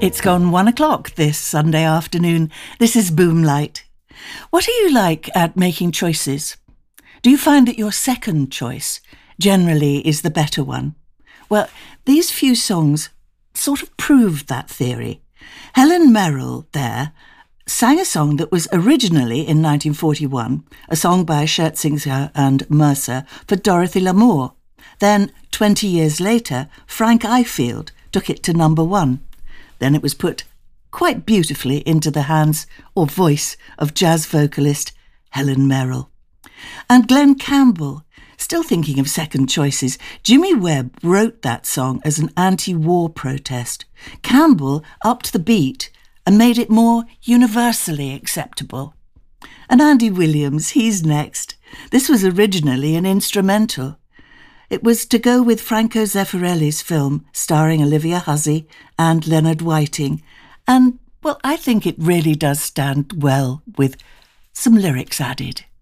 It's gone 1 o'clock this Sunday afternoon. This is Boomlight. What are you like at making choices? Do you find that your second choice generally is the better one? Well, these few songs sort of proved that theory. Helen Merrill there sang a song that was originally in 1941, a song by Scherzinger and Mercer for Dorothy Lamour. Then, 20 years later, Frank Ifield took it to number 1. Then it was put quite beautifully into the hands or voice of jazz vocalist Helen Merrill. And Glenn Campbell, still thinking of second choices, Jimmy Webb wrote that song as an anti-war protest. Campbell upped the beat and made it more universally acceptable. And Andy Williams, he's next. This was originally an instrumental. It was to go with Franco Zeffirelli's film starring Olivia Hussey and Leonard Whiting. And, well, I think it really does stand well with some lyrics added.